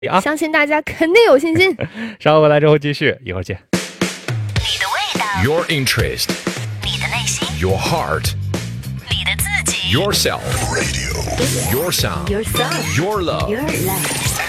相信大家肯定有信心。 稍后回来之后继续，一会儿见。 你的味道 Your interest. 你的内心 Your heart. 你的自己 Yourself. Radio. Your sound. Your song Your love. Your love